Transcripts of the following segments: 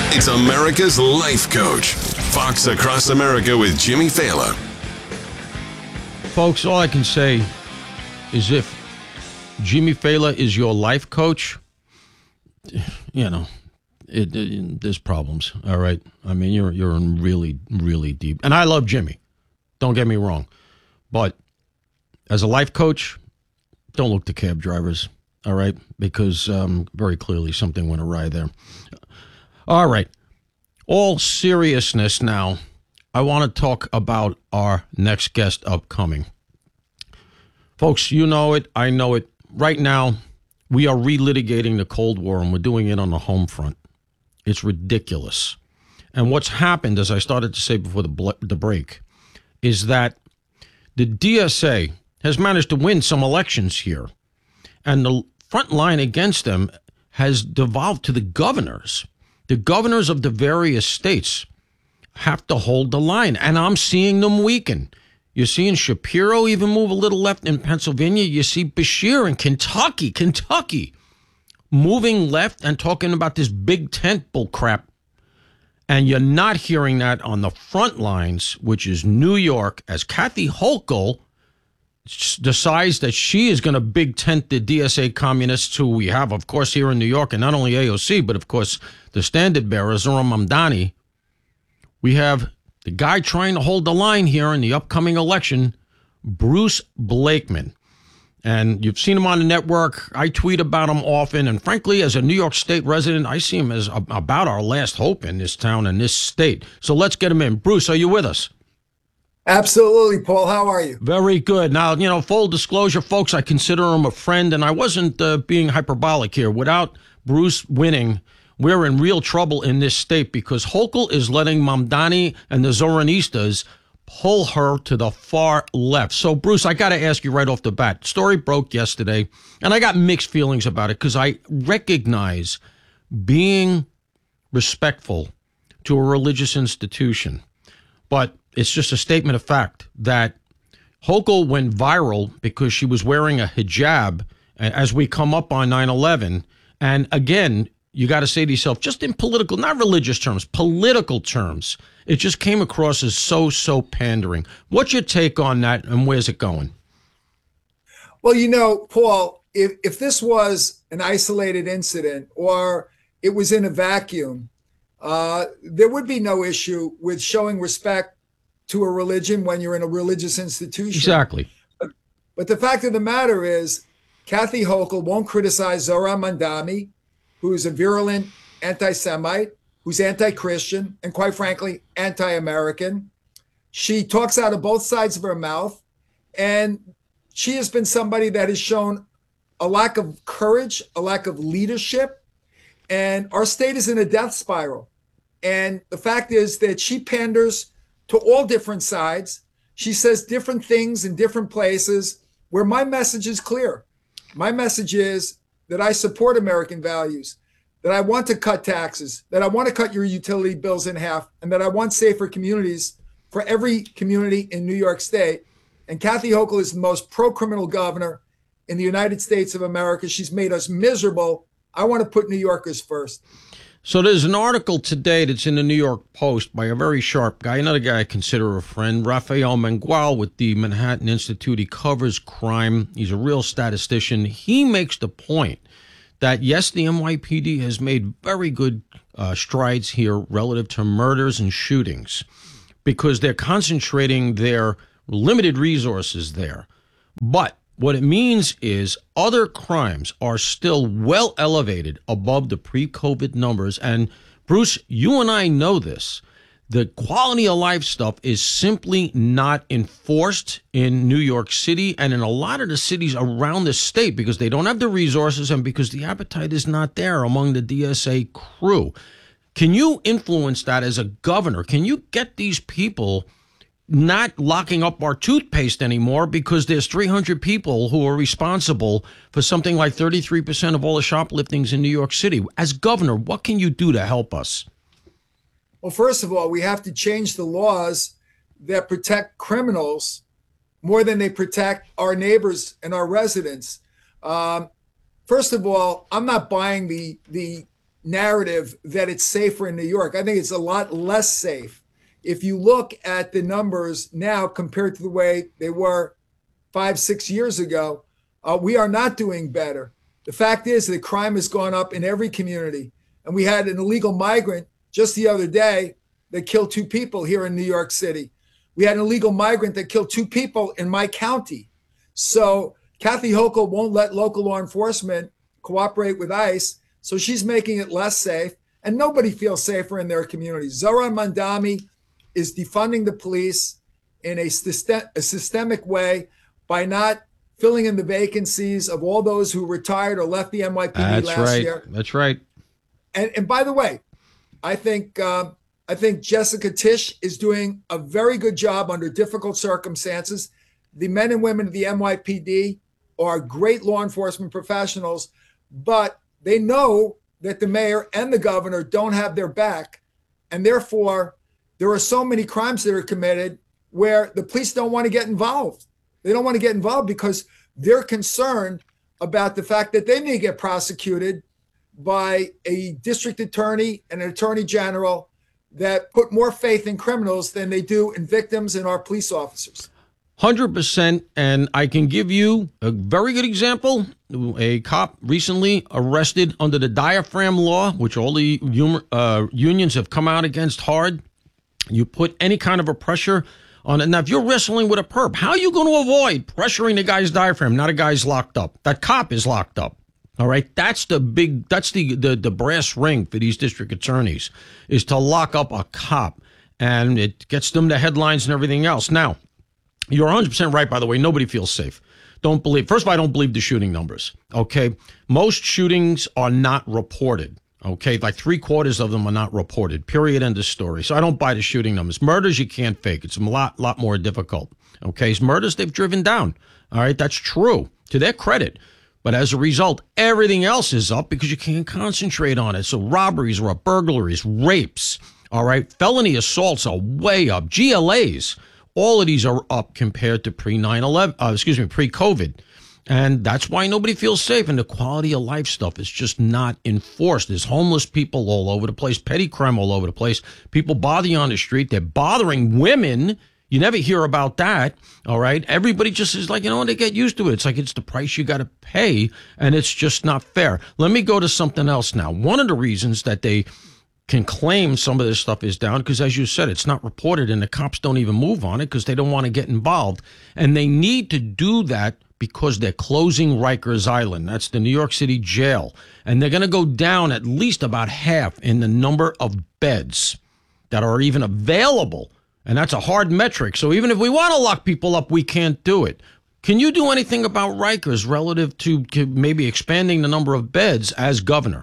It's America's Life Coach. Fox Across America with Jimmy Failla. Folks, all I can say is if Jimmy Failla is your life coach, you know, there's problems, all right? I mean, you're in really, really deep. And I love Jimmy. Don't get me wrong. But as a life coach, don't look to cab drivers, all right? Because very clearly something went awry there. All right. All seriousness now, I want to talk about our next guest upcoming. Folks, you know it. I know it. Right now, we are relitigating the Cold War, and we're doing it on the home front. It's ridiculous. And what's happened, as I started to say before the break, is that the DSA has managed to win some elections here. And the front line against them has devolved to the governors. The governors of the various states have to hold the line, and I'm seeing them weaken. You're seeing Shapiro even move a little left in Pennsylvania. You see Beshear in Kentucky, moving left and talking about this big tent bull crap. And you're not hearing that on the front lines, which is New York, as Kathy Hochul decides that she is going to big tent the DSA communists who we have, of course, here in New York, and not only AOC, but of course, the standard bearer, Zohran Mamdani. We have the guy trying to hold the line here in the upcoming election, Bruce Blakeman. And you've seen him on the network. I tweet about him often. And frankly, as a New York State resident, I see him as about our last hope in this town and this state. So let's get him in. Bruce, are you with us? Absolutely, Paul. How are you? Very good. Now, you know, full disclosure, folks, I consider him a friend, and I wasn't being hyperbolic here. Without Bruce winning, we're in real trouble in this state because Hochul is letting Mamdani and the Zoranistas pull her to the far left. So, Bruce, I got to ask you right off the bat. Story broke yesterday, and I got mixed feelings about it because I recognize being respectful to a religious institution. But it's just a statement of fact that Hochul went viral because she was wearing a hijab as we come up on 9/11. And again, you got to say to yourself, just in political, not religious terms, political terms, it just came across as so pandering. What's your take on that, and where's it going? Well, you know, Paul, if this was an isolated incident or it was in a vacuum, there would be no issue with showing respect to a religion when you're in a religious institution. Exactly. But the fact of the matter is, Kathy Hochul won't criticize Zohran Mamdani, who is a virulent anti-Semite, who's anti-Christian, and quite frankly, anti-American. She talks out of both sides of her mouth, and she has been somebody that has shown a lack of courage, a lack of leadership, and our state is in a death spiral. And the fact is that she panders to all different sides. She says different things in different places where my message is clear. My message is that I support American values, that I want to cut taxes, that I want to cut your utility bills in half, and that I want safer communities for every community in New York State. And Kathy Hochul is the most pro-criminal governor in the United States of America. She's made us miserable. I want to put New Yorkers first. So there's an article today that's in the New York Post by a very sharp guy, another guy I consider a friend, Rafael Mangual with the Manhattan Institute. He covers crime. He's a real statistician. He makes the point that, yes, the NYPD has made very good strides here relative to murders and shootings because they're concentrating their limited resources there. But what it means is other crimes are still well elevated above the pre-COVID numbers. And Bruce, you and I know this. The quality of life stuff is simply not enforced in New York City and in a lot of the cities around the state because they don't have the resources and because the appetite is not there among the DSA crew. Can you influence that as a governor? Can you get these people not locking up our toothpaste anymore because there's 300 people who are responsible for something like 33% of all the shopliftings in New York City? As governor, what can you do to help us? Well, first of all, we have to change the laws that protect criminals more than they protect our neighbors and our residents. First of all, I'm not buying the narrative that it's safer in New York. I think it's a lot less safe. If you look at the numbers now compared to the way they were 5-6 years ago, we are not doing better. The fact is that crime has gone up in every community. And we had an illegal migrant just the other day that killed 2 people here in New York City. We had an illegal migrant that killed 2 people in my county. So Kathy Hochul won't let local law enforcement cooperate with ICE. So she's making it less safe. And nobody feels safer in their communities. Zohran Mamdani is defunding the police in a systemic way by not filling in the vacancies of all those who retired or left the NYPD last year. That's right. And by the way, I think Jessica Tisch is doing a very good job under difficult circumstances. The men and women of the NYPD are great law enforcement professionals, but they know that the mayor and the governor don't have their back. And therefore, there are so many crimes that are committed where the police don't want to get involved. They don't want to get involved because they're concerned about the fact that they may get prosecuted by a district attorney and an attorney general that put more faith in criminals than they do in victims and our police officers. 100%. And I can give you a very good example. A cop recently arrested under the diaphragm law, which all the unions have come out against hard. You put any kind of a pressure on it. Now, if you're wrestling with a perp, how are you going to avoid pressuring the guy's diaphragm? Not a guy's locked up. That cop is locked up. All right. That's the brass ring for these district attorneys, is to lock up a cop, and it gets them the headlines and everything else. Now, you're 100% right, by the way. Nobody feels safe. First of all, I don't believe the shooting numbers. Okay. Most shootings are not reported. Okay. Like 3/4 of them are not reported. Period. End of story. So I don't buy the shooting numbers. Murders, you can't fake. It's a lot more difficult. Okay. Murders, they've driven down. All right. That's true to their credit. But as a result, everything else is up because you can't concentrate on it. So robberies are up, burglaries, rapes. All right. Felony assaults are way up. GLAs. All of these are up compared to pre-COVID. And that's why nobody feels safe. And the quality of life stuff is just not enforced. There's homeless people all over the place, petty crime all over the place. People bother you on the street. They're bothering women. You never hear about that. All right. Everybody just is like, they get used to it. It's like it's the price you got to pay. And it's just not fair. Let me go to something else now. One of the reasons that they can claim some of this stuff is down because, as you said, it's not reported and the cops don't even move on it because they don't want to get involved. And they need to do that because they're closing Rikers Island. That's the New York City jail. And they're going to go down at least about half in the number of beds that are even available. And that's a hard metric. So even if we want to lock people up, we can't do it. Can you do anything about Rikers relative to maybe expanding the number of beds as governor?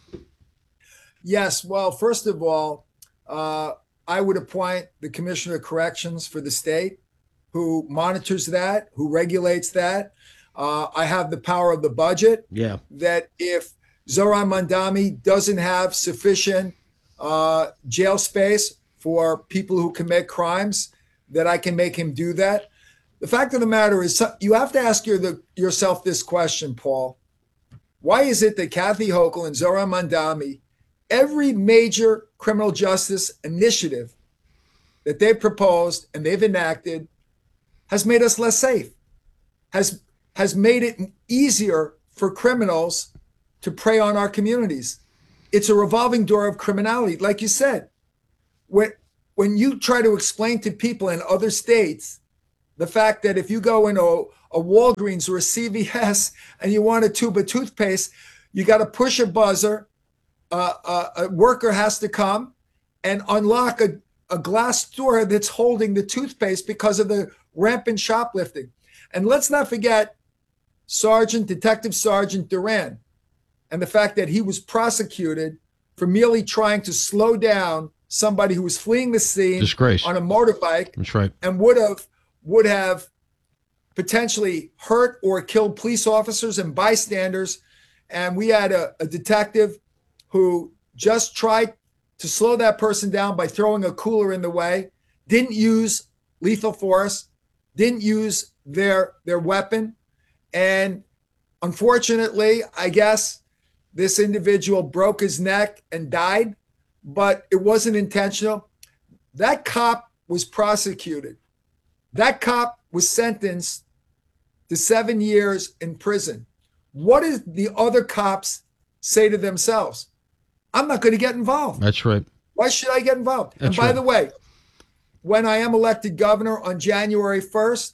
Yes. Well, first of all, I would appoint the Commissioner of Corrections for the state, who monitors that, who regulates that. I have the power of the budget. Yeah. That if Zohran Mamdani doesn't have sufficient jail space for people who commit crimes, that I can make him do that. The fact of the matter is, you have to ask yourself this question, Paul. Why is it that Kathy Hochul and Zohran Mamdani, every major criminal justice initiative that they've proposed and they've enacted has made us less safe, has made it easier for criminals to prey on our communities? It's a revolving door of criminality. Like you said, when you try to explain to people in other states the fact that if you go into a Walgreens or a CVS and you want a tube of toothpaste, you got to push a buzzer. A worker has to come and unlock a glass door that's holding the toothpaste because of the rampant shoplifting. And let's not forget Detective Sergeant Duran and the fact that he was prosecuted for merely trying to slow down somebody who was fleeing the scene Disgrace. On a motorbike. That's right. And would have potentially hurt or killed police officers and bystanders. And we had a detective who just tried to slow that person down by throwing a cooler in the way, didn't use lethal force, didn't use their weapon. And unfortunately, I guess This individual broke his neck and died, but it wasn't intentional. That cop was prosecuted. That cop was sentenced to 7 years in prison. What does the other cops say to themselves? I'm not going to get involved. That's right. Why should I get involved? That's and by right. the way, when I am elected governor on January 1st,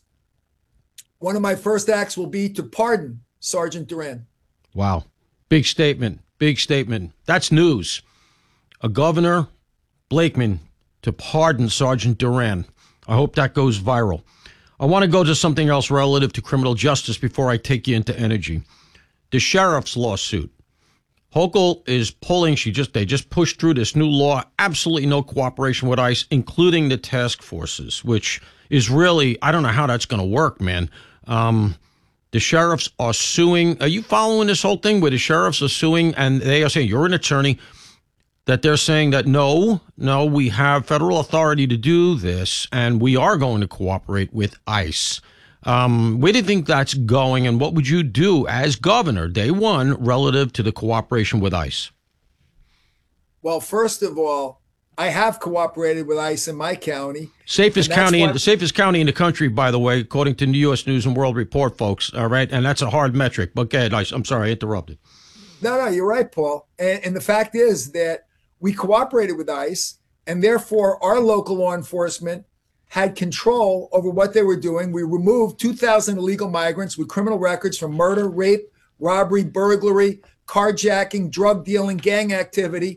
one of my first acts will be to pardon Sergeant Duran. Wow. Big statement. Big statement. That's news. A governor, Blakeman, to pardon Sergeant Duran. I hope that goes viral. I want to go to something else relative to criminal justice before I take you into energy. The sheriff's lawsuit. Hochul is pulling, they just pushed through this new law, absolutely no cooperation with ICE, including the task forces, which is really, I don't know how that's going to work, man. The sheriffs are suing. Are you following this whole thing where the sheriffs are suing and they are saying, you're an attorney, that they're saying that no, we have federal authority to do this and we are going to cooperate with ICE. Where do you think that's going, and what would you do as governor, day one, relative to the cooperation with ICE? Well, first of all, I have cooperated with ICE in my county. Safest county in the country, by the way, according to the U.S. News and World Report, folks. All right, and that's a hard metric. But go ahead, ICE. I'm sorry, I interrupted. No, you're right, Paul. And the fact is that we cooperated with ICE, and therefore our local law enforcement had control over what they were doing. We removed 2,000 illegal migrants with criminal records from murder, rape, robbery, burglary, carjacking, drug dealing, gang activity.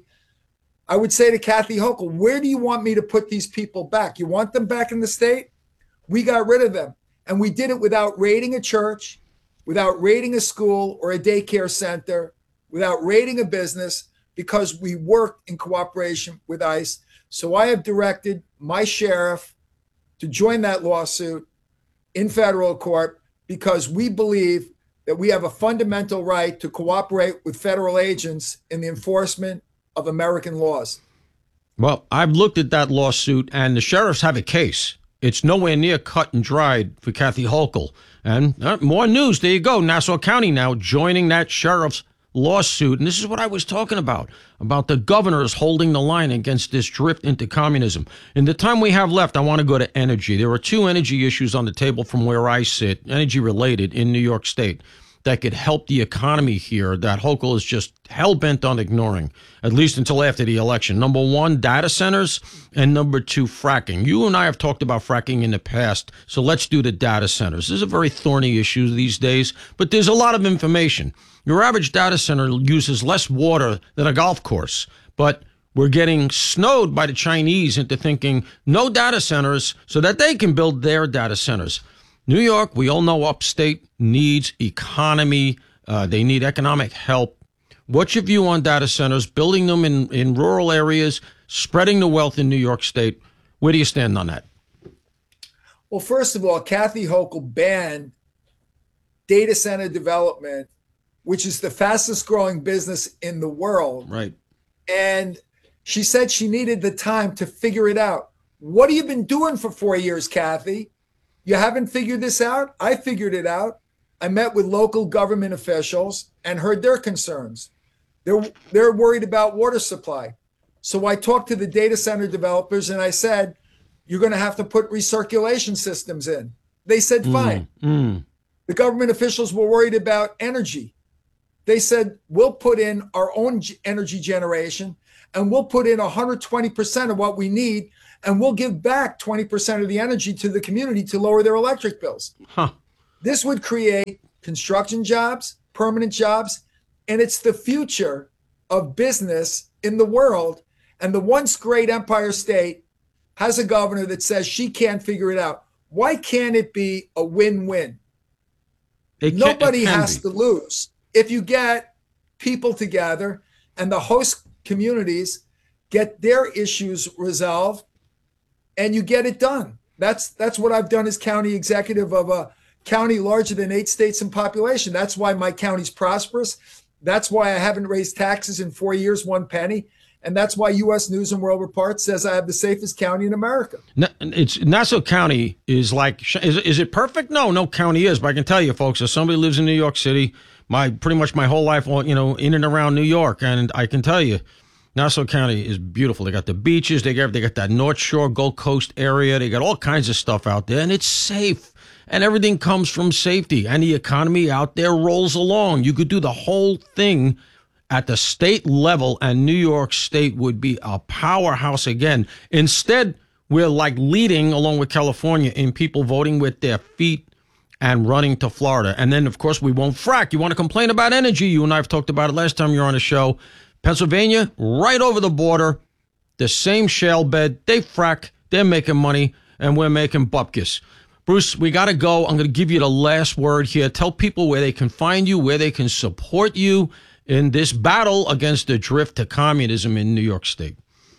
I would say to Kathy Hochul, where do you want me to put these people back? You want them back in the state? We got rid of them. And we did it without raiding a church, without raiding a school or a daycare center, without raiding a business, because we worked in cooperation with ICE. So I have directed my sheriff to join that lawsuit in federal court because we believe that we have a fundamental right to cooperate with federal agents in the enforcement of American laws. Well, I've looked at that lawsuit, and the sheriffs have a case. It's nowhere near cut and dried for Kathy Hochul. And more news. There you go. Nassau County now joining that sheriff's lawsuit. And this is what I was talking about the governors holding the line against this drift into communism. In the time we have left, I want to go to energy. There are two energy issues on the table from where I sit, energy related in New York State, that could help the economy here that Hochul is just hell-bent on ignoring, at least until after the election. Number one, data centers, and number two, fracking. You and I have talked about fracking in the past, so let's do the data centers. This is a very thorny issue these days, but there's a lot of information. Your average data center uses less water than a golf course, but we're getting snowed by the Chinese into thinking no data centers so that they can build their data centers. New York, we all know upstate needs economy. They need economic help. What's your view on data centers, building them in rural areas, spreading the wealth in New York State? Where do you stand on that? Well, first of all, Kathy Hochul banned data center development, which is the fastest growing business in the world. Right. And she said she needed the time to figure it out. What have you been doing for 4 years, Kathy? You haven't figured this out? I figured it out. I met with local government officials and heard their concerns. They're worried about water supply. So I talked to the data center developers and I said, you're going to have to put recirculation systems in. They said, fine. The government officials were worried about energy. They said, we'll put in our own energy generation and we'll put in 120% of what we need, and we'll give back 20% of the energy to the community to lower their electric bills. This would create construction jobs, permanent jobs, and it's the future of business in the world. And the once great Empire State has a governor that says she can't figure it out. Why can't it be a win-win? Nobody has to lose. If you get people together and the host communities get their issues resolved and you get it done. That's what I've done as county executive of a county larger than 8 states in population. That's why my county's prosperous. That's why I haven't raised taxes in 4 years, 1 penny. And that's why U.S. News and World Report says I have the safest county in America. It's Nassau County is like, is it perfect? No county is. But I can tell you, folks, as somebody who lives in New York City, pretty much my whole life, in and around New York. And I can tell you, Nassau County is beautiful. They got the beaches. They got that North Shore, Gold Coast area. They got all kinds of stuff out there, and it's safe. And everything comes from safety. And the economy out there rolls along. You could do the whole thing at the state level, and New York State would be a powerhouse again. Instead, we're like leading, along with California, in people voting with their feet and running to Florida. And then, of course, we won't frack. You want to complain about energy? You and I have talked about it last time you were on the show. Pennsylvania, right over the border, the same shale bed. They frack, they're making money, and we're making bupkis. Bruce, we got to go. I'm going to give you the last word here. Tell people where they can find you, where they can support you in this battle against the drift to communism in New York State.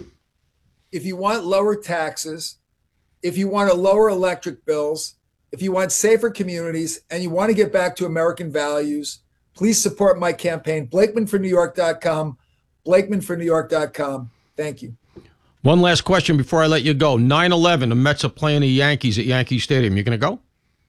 If you want lower taxes, if you want to lower electric bills, if you want safer communities, and you want to get back to American values, please support my campaign. BlakemanForNewYork.com. BlakemanForNewYork.com. Thank you. One last question before I let you go. 9/11, the Mets are playing the Yankees at Yankee Stadium. You going to go?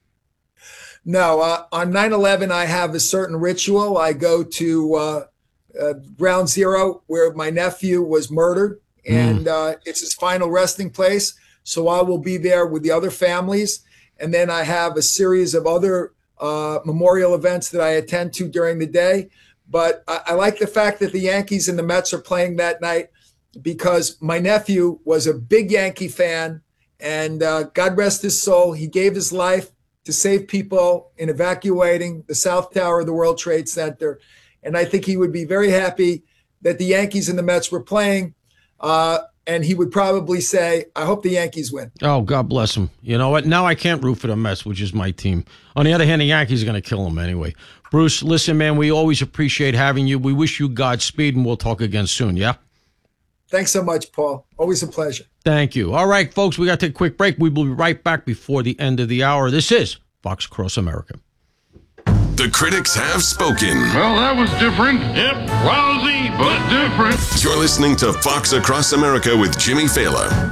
No. On 9/11, I have a certain ritual. I go to Ground Zero, where my nephew was murdered, and it's his final resting place. So I will be there with the other families. And then I have a series of other memorial events that I attend to during the day. But I like the fact that the Yankees and the Mets are playing that night, because my nephew was a big Yankee fan, and God rest his soul, he gave his life to save people in evacuating the South Tower of the World Trade Center. And I think he would be very happy that the Yankees and the Mets were playing. And he would probably say, I hope the Yankees win. Oh, God bless him. You know what? Now I can't root for the Mets, which is my team. On the other hand, the Yankees are going to kill them anyway. Bruce, listen, man, we always appreciate having you. We wish you Godspeed, and we'll talk again soon, yeah? Thanks so much, Paul. Always a pleasure. Thank you. All right, folks, we got to take a quick break. We will be right back before the end of the hour. This is Fox Across America. The critics have spoken. Well, that was different. Yep, lousy, but different. You're listening to Fox Across America with Jimmy Fallon.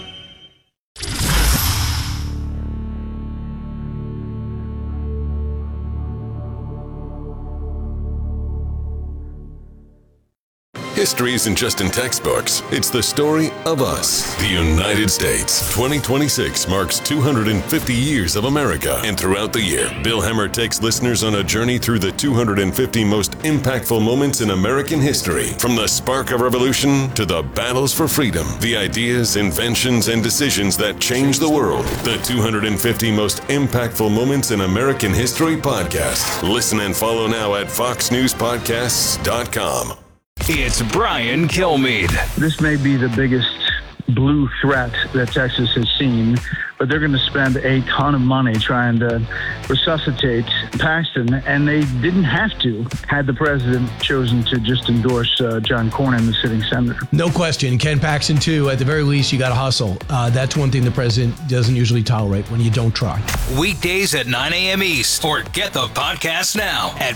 History isn't just in textbooks. It's the story of us, the United States. 2026 marks 250 years of America. And throughout the year, Bill Hemmer takes listeners on a journey through the 250 most impactful moments in American history. From the spark of revolution to the battles for freedom, the ideas, inventions, and decisions that changed the world. The 250 most impactful moments in American history podcast. Listen and follow now at foxnewspodcasts.com. It's Brian Kilmeade. This may be the biggest blue threat that Texas has seen, but they're going to spend a ton of money trying to resuscitate Paxton, and they didn't have to had the president chosen to just endorse John Cornyn, the sitting senator. No question. Ken Paxton, too. At the very least, you got to hustle. That's one thing the president doesn't usually tolerate, when you don't try. Weekdays at 9 a.m. East, or get the podcast now at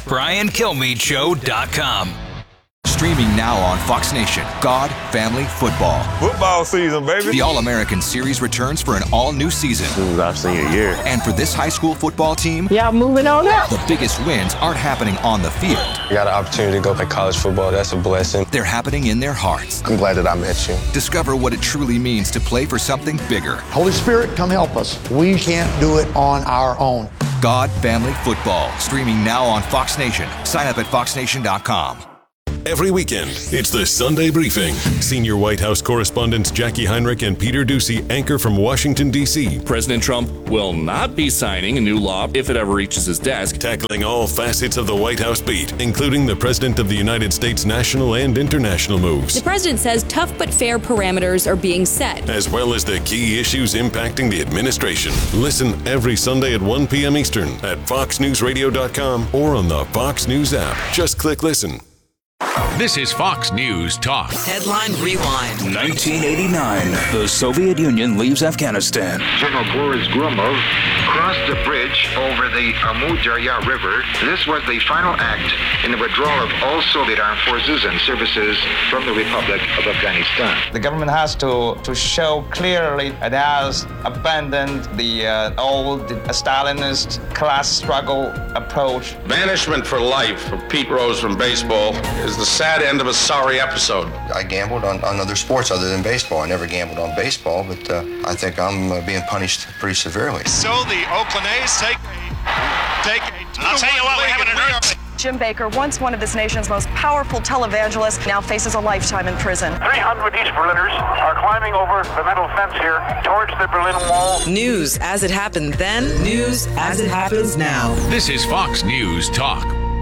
BrianKilmeadeShow.com. Streaming now on Fox Nation, God, Family, Football. Football season, baby. The All-American Series returns for an all-new season. This is our senior year. And for this high school football team, y'all moving on up. The biggest wins aren't happening on the field. I got an opportunity to go play college football. That's a blessing. They're happening in their hearts. I'm glad that I met you. Discover what it truly means to play for something bigger. Holy Spirit, come help us. We can't do it on our own. God, Family, Football. Streaming now on Fox Nation. Sign up at foxnation.com. Every weekend, it's the Sunday Briefing. Senior White House correspondents Jackie Heinrich and Peter Doocy anchor from Washington, D.C. President Trump will not be signing a new law if it ever reaches his desk. Tackling all facets of the White House beat, including the President of the United States' national and international moves. The president says tough but fair parameters are being set, as well as the key issues impacting the administration. Listen every Sunday at 1 p.m. Eastern at foxnewsradio.com or on the Fox News app. Just click listen. This is Fox News Talk. Headline Rewind. 1989. The Soviet Union leaves Afghanistan. General Boris Gromov crossed the bridge over the Amu Darya River. This was the final act in the withdrawal of all Soviet armed forces and services from the Republic of Afghanistan. The government has to show clearly it has abandoned the old Stalinist class struggle approach. Banishment for life for Pete Rose from baseball is the sad end of a sorry episode. I gambled on other sports other than baseball. I never gambled on baseball, but I think I'm being punished pretty severely. So the Oakland A's take a I'll tell you what, we're having an earth. Jim Baker, once one of this nation's most powerful televangelists, now faces a lifetime in prison. 300 East Berliners are climbing over the metal fence here towards the Berlin Wall. News as it happened then, news as it happens now. This is Fox News Talk.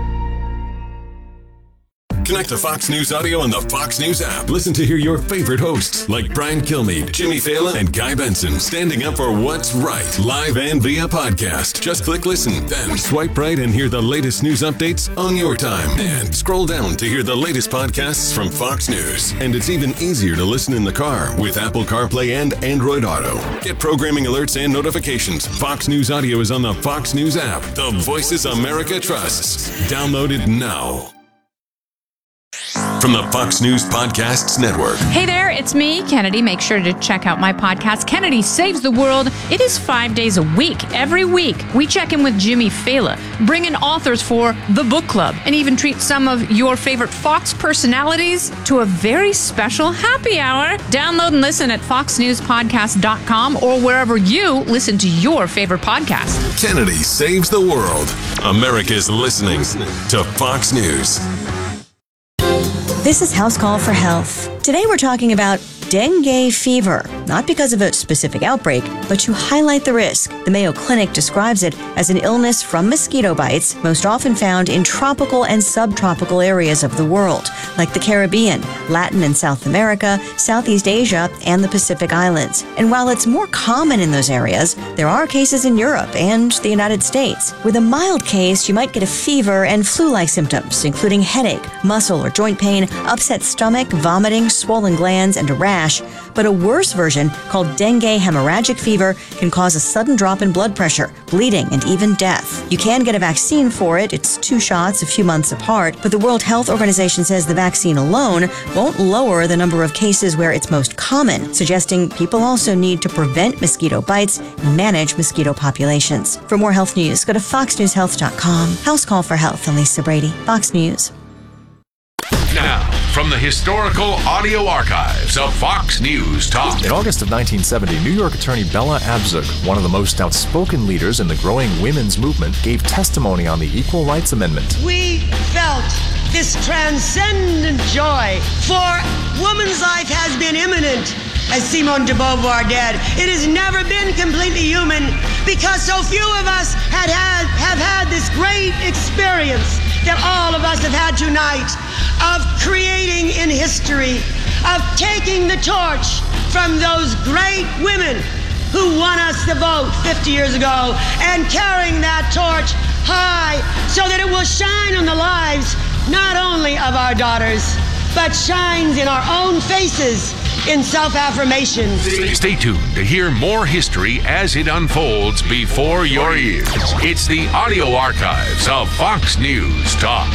Connect to Fox News Audio on the Fox News app. Listen to hear your favorite hosts like Brian Kilmeade, Jimmy Fallon, and Guy Benson standing up for what's right, live and via podcast. Just click listen, then swipe right and hear the latest news updates on your time. And scroll down to hear the latest podcasts from Fox News. And it's even easier to listen in the car with Apple CarPlay and Android Auto. Get programming alerts and notifications. Fox News Audio is on the Fox News app. The voices America trusts. Download it now. From the Fox News Podcasts Network. Hey there, it's me, Kennedy. Make sure to check out my podcast, Kennedy Saves the World. It is 5 days a week. Every week, we check in with Jimmy Fallon, bring in authors for the book club, and even treat some of your favorite Fox personalities to a very special happy hour. Download and listen at foxnewspodcast.com or wherever you listen to your favorite podcast. Kennedy Saves the World. America's listening to Fox News. This is House Call for Health. Today we're talking about dengue fever, not because of a specific outbreak, but to highlight the risk. The Mayo Clinic describes it as an illness from mosquito bites, most often found in tropical and subtropical areas of the world, like the Caribbean, Latin and South America, Southeast Asia, and the Pacific Islands. And while it's more common in those areas, there are cases in Europe and the United States. With a mild case, you might get a fever and flu-like symptoms, including headache, muscle or joint pain, upset stomach, vomiting, swollen glands, and a rash. But a worse version, called dengue hemorrhagic fever, can cause a sudden drop in blood pressure, bleeding, and even death. You can get a vaccine for it. It's 2 shots a few months apart, but the World Health Organization says the vaccine alone won't lower the number of cases where it's most common, suggesting people also need to prevent mosquito bites and manage mosquito populations. For more health news, go to foxnewshealth.com. House Call for Health. I'm Lisa Brady, Fox News. Now, from the historical audio archives of Fox News Talk. In August of 1970, New York attorney Bella Abzug, one of the most outspoken leaders in the growing women's movement, gave testimony on the Equal Rights Amendment. We felt this transcendent joy, for woman's life has been imminent. As Simone de Beauvoir did, it has never been completely human because so few of us have had this great experience that all of us have had tonight of creating in history, of taking the torch from those great women who won us the vote 50 years ago and carrying that torch high so that it will shine on the lives not only of our daughters, but shines in our own faces in self-affirmation. Stay tuned to hear more history as it unfolds before your ears. It's the audio archives of Fox News Talk.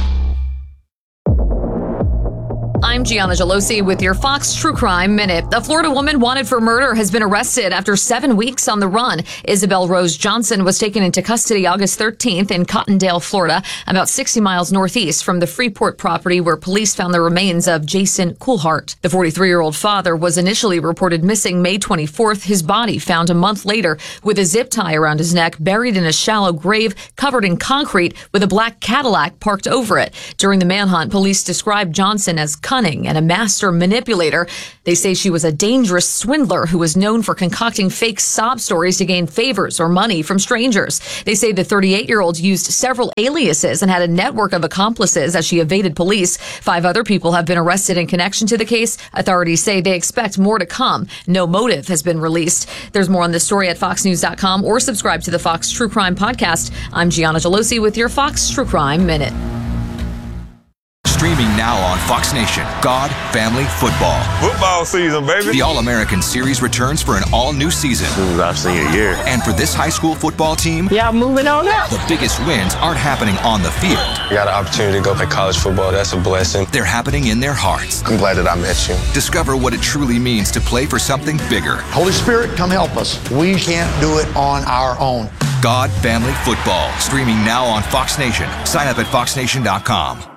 I'm Gianna Gelosi with your Fox True Crime Minute. A Florida woman wanted for murder has been arrested after 7 weeks on the run. Isabel Rose Johnson was taken into custody August 13th in Cottondale, Florida, about 60 miles northeast from the Freeport property where police found the remains of Jason Coulthart. The 43-year-old father was initially reported missing May 24th. His body found a month later with a zip tie around his neck, buried in a shallow grave covered in concrete with a black Cadillac parked over it. During the manhunt, police described Johnson as cunning and a master manipulator. They say she was a dangerous swindler who was known for concocting fake sob stories to gain favors or money from strangers. They say the 38-year-old used several aliases and had a network of accomplices as she evaded police. 5 other people have been arrested in connection to the case. Authorities say they expect more to come. No motive has been released. There's more on this story at foxnews.com or subscribe to the Fox True Crime Podcast. I'm Gianna Gelosi with your Fox True Crime Minute. Streaming now on Fox Nation. God, Family, Football. Football season, baby. The All-American Series returns for an all-new season. This is our senior year. And for this high school football team, moving on up. The biggest wins aren't happening on the field. I got an opportunity to go play college football. That's a blessing. They're happening in their hearts. I'm glad that I met you. Discover what it truly means to play for something bigger. Holy Spirit, come help us. We can't do it on our own. God, Family, Football. Streaming now on Fox Nation. Sign up at foxnation.com.